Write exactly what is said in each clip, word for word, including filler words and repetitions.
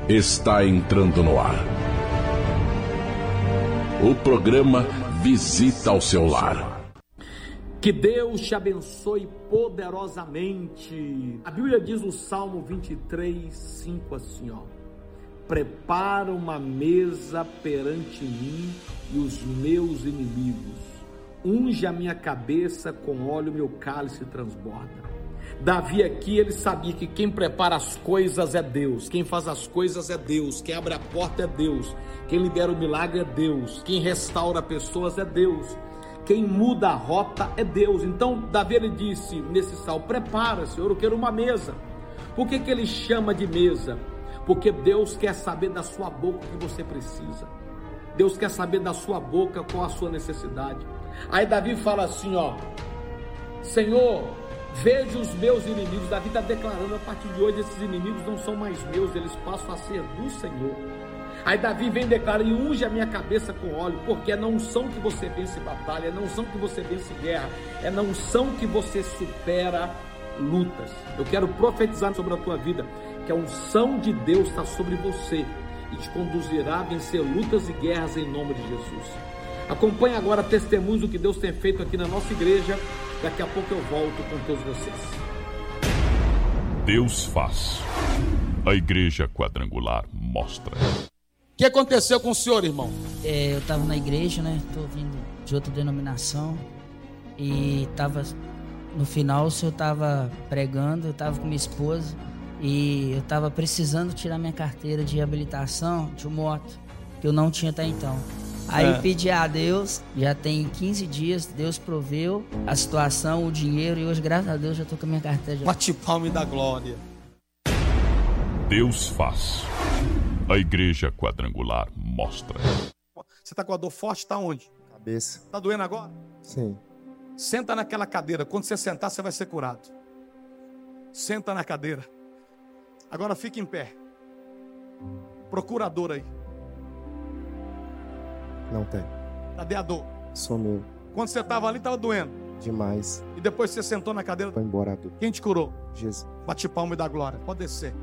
está entrando no ar. O programa Visita ao Seu Lar. Que Deus te abençoe poderosamente. A Bíblia diz no Salmo vinte e três, cinco assim, ó: prepara uma mesa perante mim e os meus inimigos. Unge a minha cabeça com óleo, meu cálice transborda. Davi aqui, ele sabia que quem prepara as coisas é Deus, quem faz as coisas é Deus, quem abre a porta é Deus, quem libera o milagre é Deus, quem restaura pessoas é Deus, quem muda a rota é Deus. Então Davi, ele disse nesse salmo: prepara, Senhor, eu quero uma mesa. Por que que ele chama de mesa? Porque Deus quer saber da sua boca o que você precisa. Deus quer saber da sua boca qual a sua necessidade. Aí Davi fala assim, ó: Senhor, veja os meus inimigos. Davi está declarando: a partir de hoje esses inimigos não são mais meus, eles passam a ser do Senhor. Aí Davi vem e declara: e unge a minha cabeça com óleo, porque é na unção que você vence batalha, é na unção que você vence guerra, é na unção que você supera lutas. Eu quero profetizar sobre a tua vida que a unção de Deus está sobre você e te conduzirá a vencer lutas e guerras em nome de Jesus. Acompanhe agora testemunhos do que Deus tem feito aqui na nossa igreja. Daqui a pouco eu volto com todos vocês. Deus faz. A Igreja Quadrangular mostra. O que aconteceu com o senhor, irmão? É, eu estava na igreja, né? Tô vindo de outra denominação. E tava no final, o senhor estava pregando, eu estava com minha esposa. E eu estava precisando tirar minha carteira de habilitação de moto, que eu não tinha até então. Aí é. pedi a Deus, já tem quinze dias, Deus proveu a situação, o dinheiro, e hoje, graças a Deus, já tô com a minha carteira. Já... Bate palma e dá glória. Deus faz. A Igreja Quadrangular mostra. Você tá com a dor forte, tá onde? Cabeça. Tá doendo agora? Sim. Senta naquela cadeira, quando você sentar, você vai ser curado. Senta na cadeira. Agora fica em pé. Procura a dor aí. Não tem. Cadê a dor? Sumiu. Quando você estava ali, estava doendo. Demais. E depois você sentou na cadeira. Foi embora a dor. Quem te curou? Jesus. Bate palma e dá glória. Pode descer.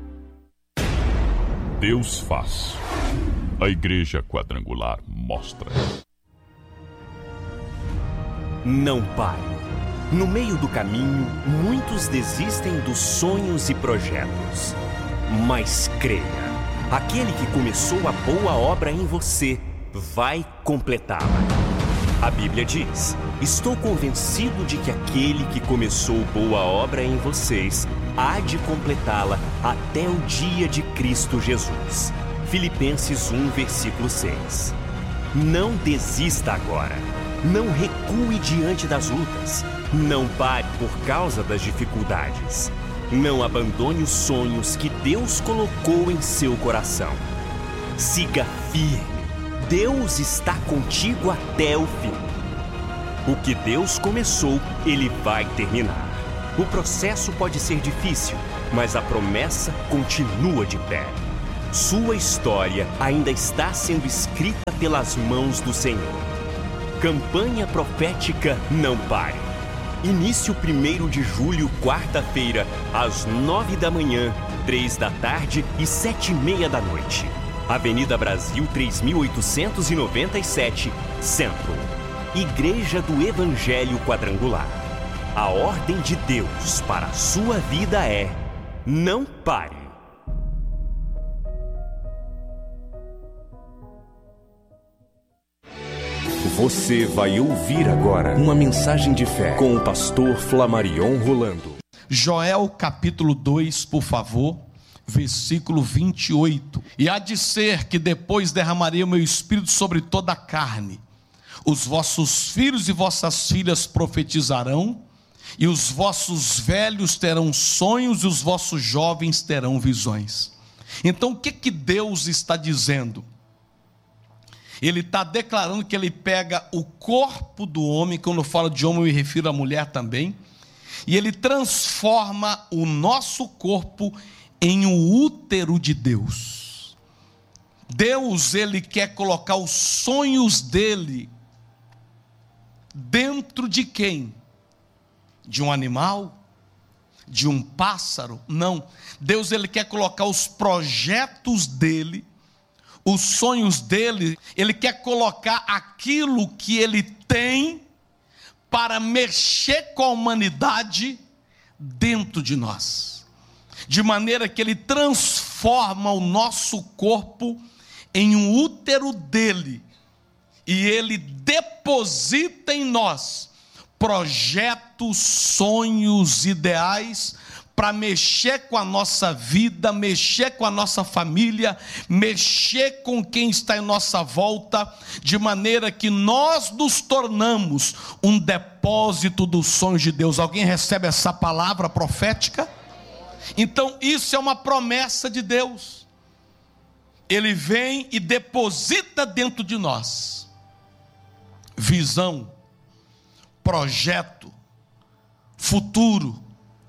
Deus faz. A Igreja Quadrangular mostra. Não pare. No meio do caminho, muitos desistem dos sonhos e projetos. Mas creia, aquele que começou a boa obra em você vai completá-la. A Bíblia diz: estou convencido de que aquele que começou boa obra em vocês há de completá-la até o dia de Cristo Jesus. Filipenses um, versículo seis. Não desista agora. Não recue diante das lutas. Não pare por causa das dificuldades. Não abandone os sonhos que Deus colocou em seu coração. Siga firme. Deus está contigo até o fim. O que Deus começou, Ele vai terminar. O processo pode ser difícil, mas a promessa continua de pé. Sua história ainda está sendo escrita pelas mãos do Senhor. Campanha profética Não Pare. Início primeiro de julho, quarta-feira, às nove da manhã, três da tarde e sete e meia da noite. Avenida Brasil três mil oitocentos e noventa e sete, Centro. Igreja do Evangelho Quadrangular. A ordem de Deus para a sua vida é: não pare. Você vai ouvir agora uma mensagem de fé com o pastor Flamarion Rolando. Joel capítulo dois, por favor, versículo vinte e oito. E há de ser que depois derramarei o meu espírito sobre toda a carne. Os vossos filhos e vossas filhas profetizarão, e os vossos velhos terão sonhos, e os vossos jovens terão visões. Então o que que Deus está dizendo? Ele está declarando que ele pega o corpo do homem, quando eu falo de homem eu me refiro à mulher também, e ele transforma o nosso corpo em um útero de Deus. Deus, ele quer colocar os sonhos dele dentro de quem? De um animal? de um pássaro. Não. Deus, ele quer colocar os projetos dele, os sonhos dele, ele quer colocar aquilo que ele tem para mexer com a humanidade dentro de nós, de maneira que ele transforma o nosso corpo em um útero dele, e ele deposita em nós projetos, sonhos, ideais, para mexer com a nossa vida, mexer com a nossa família, mexer com quem está em nossa volta, de maneira que nós nos tornamos um depósito dos sonhos de Deus. Alguém recebe essa palavra profética? Então isso é uma promessa de Deus. Ele vem e deposita dentro de nós visão, projeto, futuro,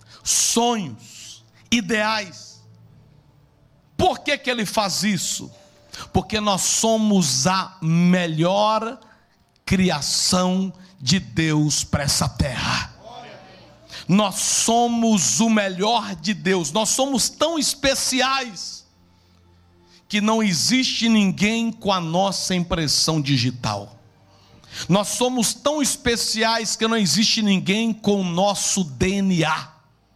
sonhos, ideais. Por que que ele faz isso? Porque nós somos a melhor criação de Deus para essa terra. Nós somos o melhor de Deus. Nós somos tão especiais que não existe ninguém com a nossa impressão digital. Nós somos tão especiais que não existe ninguém com o nosso D N A.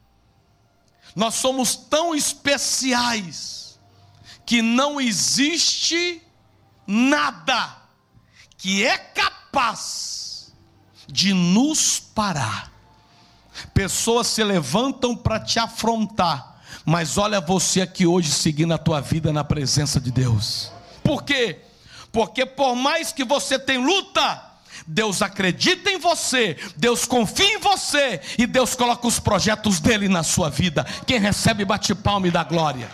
Nós somos tão especiais que não existe nada que é capaz de nos parar. Pessoas se levantam para te afrontar, mas olha você aqui hoje seguindo a tua vida na presença de Deus. Por quê? Porque por mais que você tenha luta, Deus acredita em você, Deus confia em você, e Deus coloca os projetos dele na sua vida. Quem recebe bate palma e dá glória.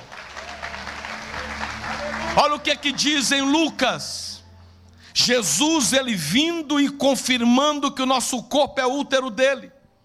Olha o que é que diz em Lucas. Jesus, ele vindo e confirmando que o nosso corpo é o útero dele.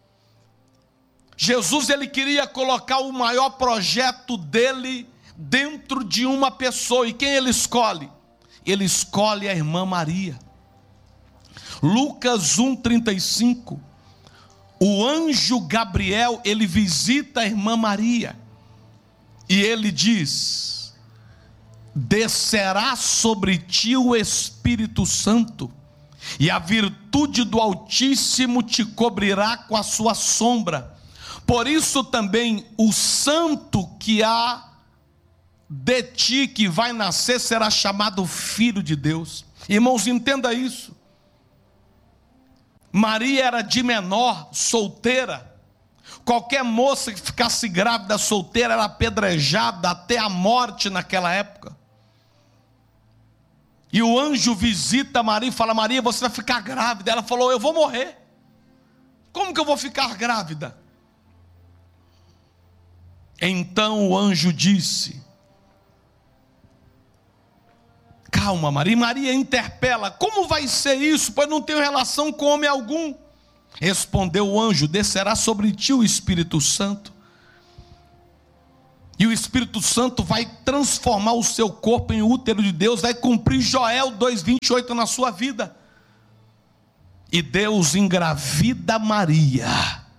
Jesus, ele queria colocar o maior projeto dele dentro de uma pessoa. E quem ele escolhe? Ele escolhe a irmã Maria. Lucas um, trinta e cinco, o anjo Gabriel, ele visita a irmã Maria, e ele diz: descerá sobre ti o Espírito Santo, e a virtude do Altíssimo te cobrirá com a sua sombra, por isso também o santo que há de ti, que vai nascer, será chamado Filho de Deus. Irmãos, entenda isso. Maria era de menor, solteira. Qualquer moça que ficasse grávida solteira era apedrejada até a morte naquela época. E o anjo visita Maria e fala: Maria, você vai ficar grávida. Ela falou: eu vou morrer. Como que eu vou ficar grávida? Então o anjo disse: calma, Maria. E Maria interpela: como vai ser isso? Pois não tenho relação com homem algum. Respondeu o anjo: descerá sobre ti o Espírito Santo, e o Espírito Santo vai transformar o seu corpo em útero de Deus, vai cumprir Joel dois, vinte e oito na sua vida. E Deus engravida Maria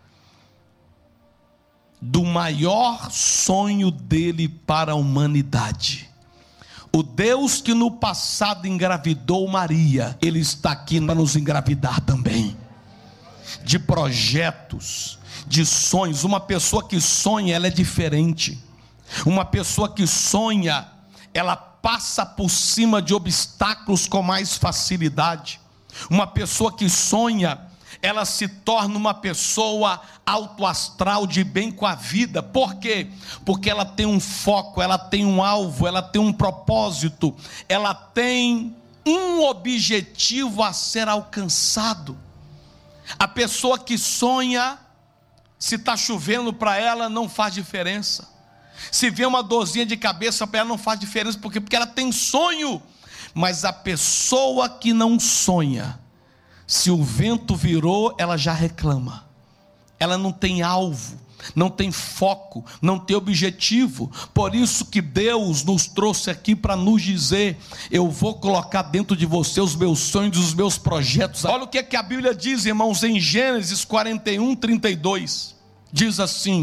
do maior sonho dele para a humanidade. O Deus que no passado engravidou Maria, ele está aqui para nos engravidar também, de projetos, de sonhos. Uma pessoa que sonha, ela é diferente. Uma pessoa que sonha, ela passa por cima de obstáculos com mais facilidade. Uma pessoa que sonha, ela se torna uma pessoa autoastral, de bem com a vida. Por quê? Porque ela tem um foco, ela tem um alvo, ela tem um propósito, ela tem um objetivo a ser alcançado. A pessoa que sonha, se está chovendo para ela, não faz diferença. Se vê uma dorzinha de cabeça para ela, não faz diferença. Por quê? Porque ela tem sonho. Mas a pessoa que não sonha, se o vento virou, ela já reclama. Ela não tem alvo, não tem foco, não tem objetivo. Por isso que Deus nos trouxe aqui para nos dizer: eu vou colocar dentro de você os meus sonhos, os meus projetos. Olha o que é que a Bíblia diz, irmãos, em Gênesis quarenta e um, trinta e dois. Diz assim: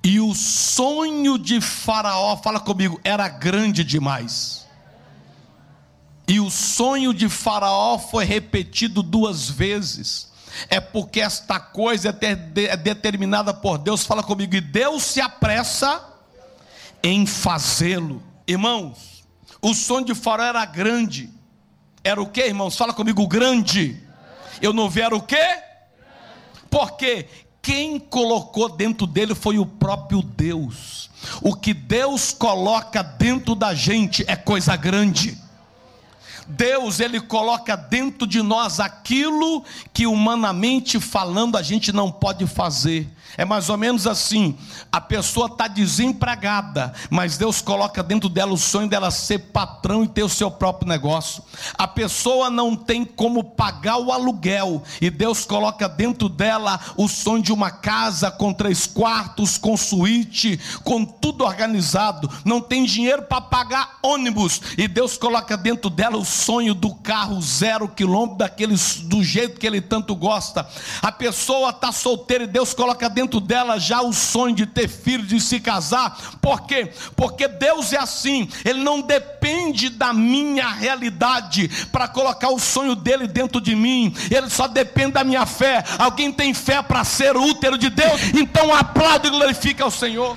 E o sonho de Faraó, fala comigo, era grande demais. E o sonho de Faraó foi repetido duas vezes. É porque esta coisa é determinada por Deus. Fala comigo, e Deus se apressa em fazê-lo. Irmãos, o sonho de Faraó era grande. Era o que, irmãos? Fala comigo, grande. Eu não vi, era o que? Porque quem colocou dentro dele foi o próprio Deus. O que Deus coloca dentro da gente é coisa grande. Deus, Ele coloca dentro de nós aquilo que humanamente falando a gente não pode fazer. É mais ou menos assim, a pessoa está desempregada, mas Deus coloca dentro dela o sonho dela ser patrão e ter o seu próprio negócio. A pessoa não tem como pagar o aluguel, e Deus coloca dentro dela o sonho de uma casa com três quartos, com suíte, com tudo organizado. Não tem dinheiro para pagar ônibus, e Deus coloca dentro dela o sonho do carro zero quilômetro, daqueles, do jeito que Ele tanto gosta. A pessoa está solteira e Deus coloca dentro dela já o sonho de ter filho, de se casar. Por quê? Porque Deus é assim, Ele não depende da minha realidade para colocar o sonho dele dentro de mim. Ele só depende da minha fé. Alguém tem fé para ser o útero de Deus? Então aplaude e glorifica ao Senhor.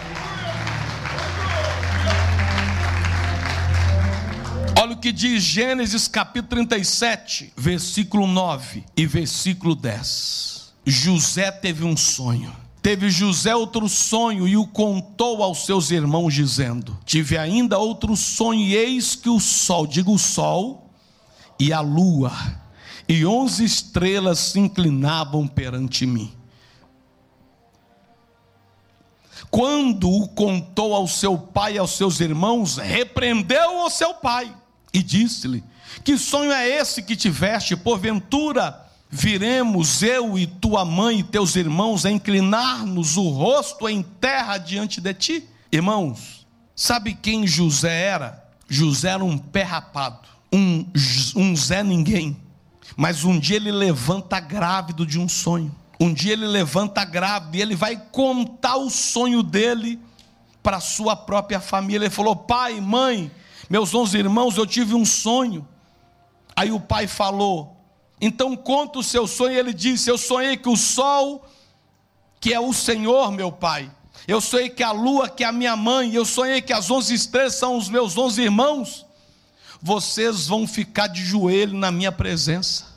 Olha o que diz Gênesis capítulo trinta e sete, versículo nove e versículo dez. José teve um sonho. Teve José outro sonho e o contou aos seus irmãos, dizendo: tive ainda outro sonho, e eis que o sol, diga o sol, e a lua, e onze estrelas se inclinavam perante mim. Quando o contou ao seu pai e aos seus irmãos, repreendeu o seu pai e disse-lhe: que sonho é esse que tiveste? Porventura viremos eu e tua mãe e teus irmãos a inclinar-nos o rosto em terra diante de ti? Irmãos, sabe quem José era? José era um pé rapado, um, um Zé Ninguém. Mas um dia ele levanta grávido de um sonho. Um dia ele levanta grávido e ele vai contar o sonho dele para a sua própria família. Ele falou: pai, mãe, meus onze irmãos, eu tive um sonho. Aí o pai falou: então conta o seu sonho. Ele disse: eu sonhei que o sol, que é o Senhor, meu pai, eu sonhei que a lua, que é a minha mãe, eu sonhei que as onze estrelas são os meus onze irmãos. Vocês vão ficar de joelho na minha presença.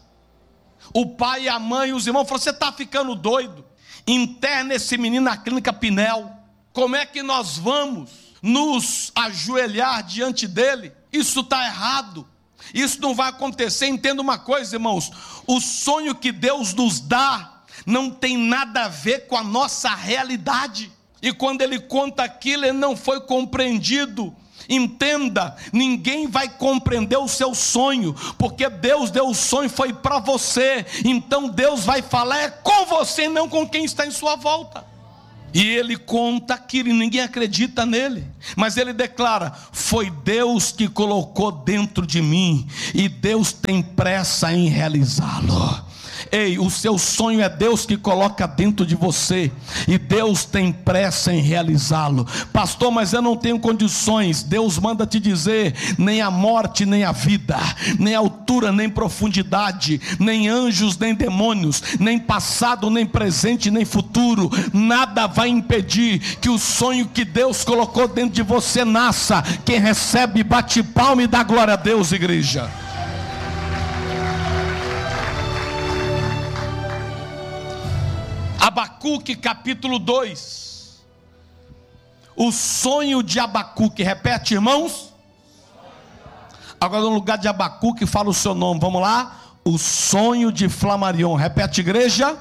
O pai, a mãe e os irmãos falaram: você está ficando doido? Interna esse menino na clínica Pinel. Como é que nós vamos nos ajoelhar diante dele? Isso está errado. Isso não vai acontecer. Entenda uma coisa, irmãos: o sonho que Deus nos dá não tem nada a ver com a nossa realidade. E quando ele conta aquilo, ele não foi compreendido. Entenda, ninguém vai compreender o seu sonho, porque Deus deu o sonho, foi para você. Então Deus vai falar é com você, não com quem está em sua volta. E ele conta aquilo e ninguém acredita nele, mas ele declara: foi Deus que colocou dentro de mim, e Deus tem pressa em realizá-lo. Ei, o seu sonho é Deus que coloca dentro de você, e Deus tem pressa em realizá-lo. Pastor, mas eu não tenho condições. Deus manda te dizer: nem a morte, nem a vida, nem altura, nem profundidade, nem anjos, nem demônios, nem passado, nem presente, nem futuro, nada vai impedir que o sonho que Deus colocou dentro de você nasça. Quem recebe, bate palma e dá glória a Deus, igreja. Abacuque capítulo dois. O sonho de Abacuque. Repete, irmãos. Agora no lugar de Abacuque fala o seu nome. Vamos lá. O sonho de Flamarion. Repete, igreja.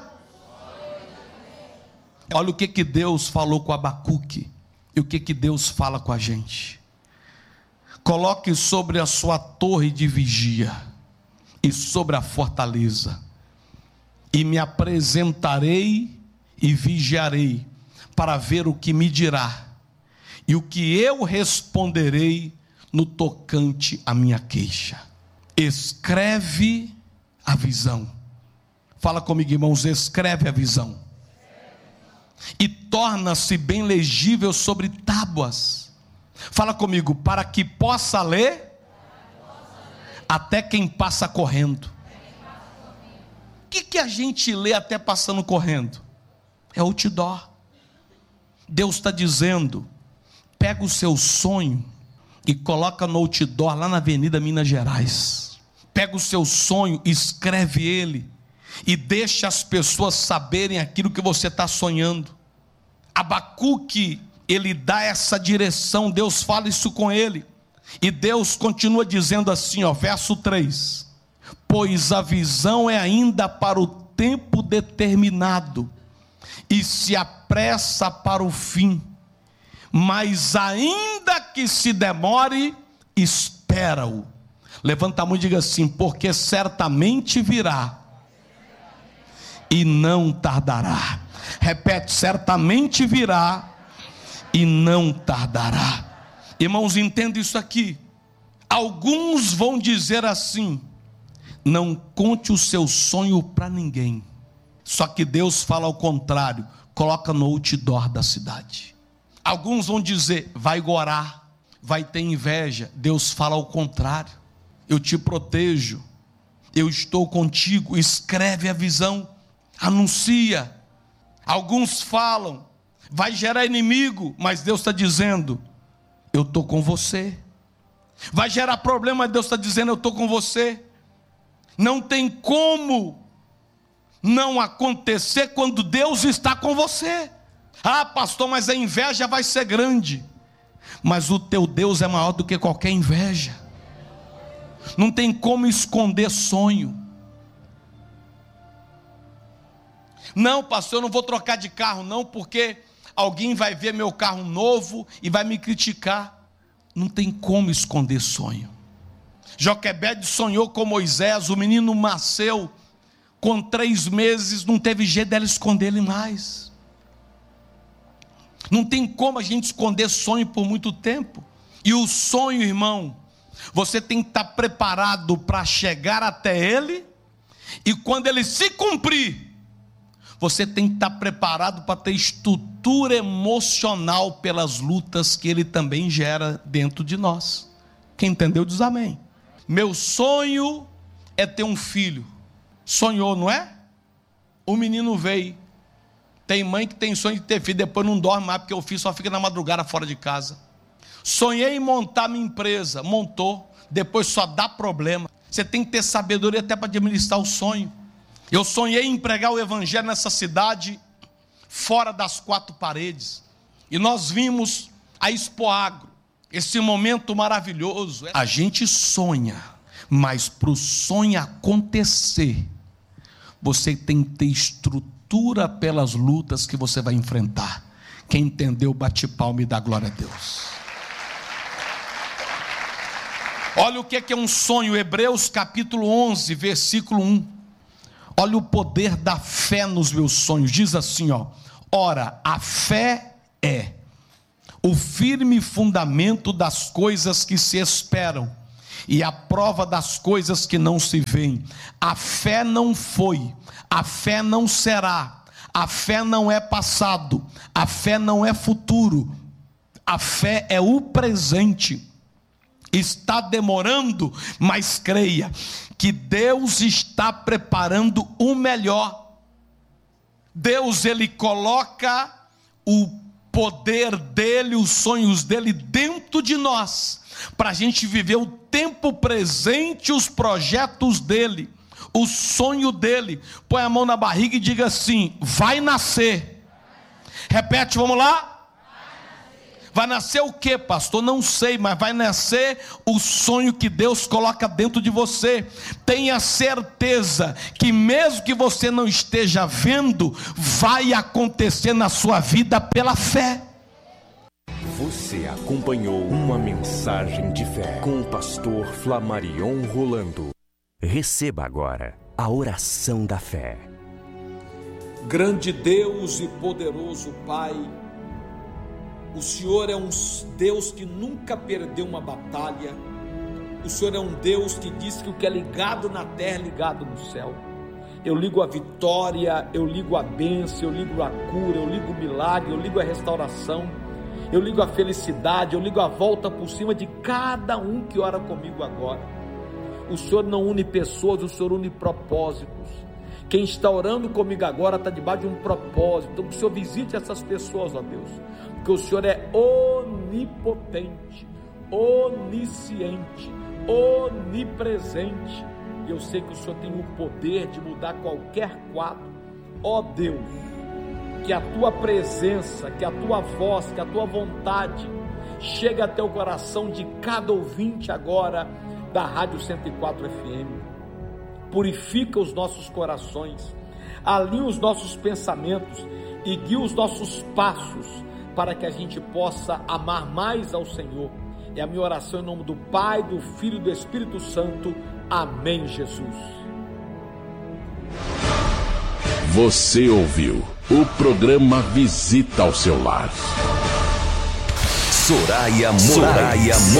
Olha o que, que Deus falou com Abacuque e o que, que Deus fala com a gente. Coloque sobre a sua torre de vigia e sobre a fortaleza, e me apresentarei e vigiarei para ver o que me dirá, e o que eu responderei no tocante à minha queixa. Escreve a visão. Fala comigo, irmãos, escreve a visão. e torna-se bem legível sobre tábuas. Fala comigo, para que possa ler até quem passa correndo. O que, que a gente lê até passando correndo? É outdoor. Deus está dizendo, pega o seu sonho e coloca no outdoor lá na Avenida Minas Gerais. Pega o seu sonho, escreve ele e deixa as pessoas saberem aquilo que você está sonhando. Abacuque, ele dá essa direção, Deus fala isso com ele, e Deus continua dizendo assim, ó, verso três, pois a visão é ainda para o tempo determinado, e se apressa para o fim, mas ainda que se demore, espera-o. Levanta a mão e diga assim, porque certamente virá, e não tardará. Repete, certamente virá, e não tardará. Irmãos, entenda isso aqui. Alguns vão dizer assim, não conte o seu sonho para ninguém. Só que Deus fala ao contrário, coloca no outdoor da cidade. Alguns vão dizer, vai gorar, vai ter inveja. Deus fala ao contrário, eu te protejo, eu estou contigo. Escreve a visão, anuncia. Alguns falam, vai gerar inimigo, mas Deus está dizendo, eu estou com você. Vai gerar problema, mas Deus está dizendo, eu estou com você. Não tem como não acontecer quando Deus está com você. Ah, pastor, mas a inveja vai ser grande. Mas o teu Deus é maior do que qualquer inveja. Não tem como esconder sonho. Não, pastor, eu não vou trocar de carro não, porque alguém vai ver meu carro novo e vai me criticar. Não tem como esconder sonho. Joquebede sonhou com Moisés, o menino nasceu com três meses, não teve jeito dela esconder ele mais. Não tem como a gente esconder sonho por muito tempo. E o sonho, irmão, você tem que estar preparado para chegar até ele, e quando ele se cumprir, você tem que estar preparado para ter estrutura emocional pelas lutas que ele também gera dentro de nós. Quem entendeu diz amém. Meu sonho é ter um filho. Sonhou, não é? O menino veio. Tem mãe que tem sonho de ter filho, depois não dorme mais, porque o filho só fica na madrugada fora de casa. Sonhei em montar minha empresa, montou, depois só dá problema. Você tem que ter sabedoria até para administrar o sonho. Eu sonhei em pregar o evangelho nessa cidade, fora das quatro paredes, e nós vimos a Expo Agro, esse momento maravilhoso. A gente sonha, mas para o sonho acontecer, você tem que ter estrutura pelas lutas que você vai enfrentar. Quem entendeu, bate palma e dá glória a Deus. Olha o que é um sonho, Hebreus capítulo onze, versículo um. Olha o poder da fé nos meus sonhos. Diz assim, ó: ora, a fé é o firme fundamento das coisas que se esperam e a prova das coisas que não se veem. A fé não foi, a fé não será, a fé não é passado, a fé não é futuro, a fé é o presente. Está demorando, mas creia que Deus está preparando o melhor. Deus, ele coloca o poder dele, os sonhos dele dentro de nós, para a gente viver o tempo presente, os projetos dele, o sonho dele. Põe a mão na barriga e diga assim: vai nascer. Repete, vamos lá. Vai nascer o que, pastor? Não sei, mas vai nascer o sonho que Deus coloca dentro de você. Tenha certeza que mesmo que você não esteja vendo, vai acontecer na sua vida pela fé. Você acompanhou uma mensagem de fé com o pastor Flamarion Rolando. Receba agora a oração da fé. Grande Deus e poderoso Pai, o Senhor é um Deus que nunca perdeu uma batalha. O Senhor é um Deus que diz que o que é ligado na terra é ligado no céu. Eu ligo a vitória, eu ligo a bênção, eu ligo a cura, eu ligo o milagre, eu ligo a restauração, eu ligo a felicidade, eu ligo a volta por cima de cada um que ora comigo agora. O Senhor não une pessoas, o Senhor une propósitos. Quem está orando comigo agora está debaixo de um propósito. Então que o Senhor visite essas pessoas, ó Deus, porque o Senhor é onipotente, onisciente, onipresente. Eu sei que o Senhor tem o poder de mudar qualquer quadro. Ó Deus, que a tua presença, que a tua voz, que a tua vontade chegue até o coração de cada ouvinte agora da Rádio cento e quatro F M. Purifica os nossos corações, alinha os nossos pensamentos e guia os nossos passos para que a gente possa amar mais ao Senhor. É a minha oração em nome do Pai, do Filho e do Espírito Santo. Amém, Jesus. Você ouviu o programa Visita ao Seu Lar. Soraya Moraes.